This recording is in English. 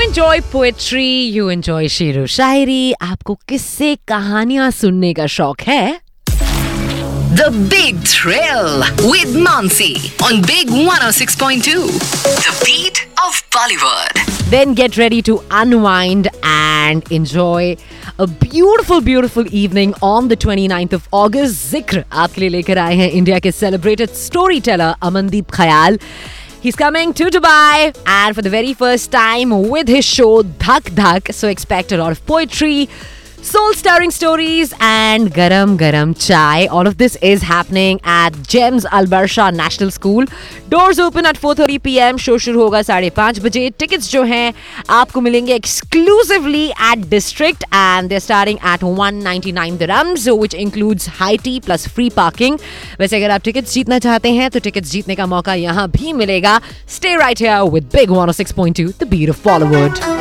enjoy poetry, you enjoy शेरो शायरी, आपको किस्से कहानियां सुनने का शौक है? The Big Thrill with Mansi on Big 106.2. The beat of Bollywood. Then get ready to unwind and enjoy a beautiful, beautiful evening on the 29th of August. Zikr आपके लिए लेकर आए हैं इंडिया के celebrated storyteller Amandeep Khayal. He's coming to Dubai and for the very first time with his show Dhak Dhak. So expect a lot of poetry, soul-stirring stories and garam chai. All of this is happening at GEMS Al Barsha National School. Doors open at 4:30 p.m. Show शुरू होगा 5:30 बजे. Tickets जो हैं आपको मिलेंगे exclusively at District and they're starting at 199 dirhams, which includes high tea plus free parking. वैसे अगर आप tickets जीतना चाहते हैं तो tickets जीतने का मौका यहाँ भी मिलेगा. Stay right here with Big 106.2, the beat of Bollywood.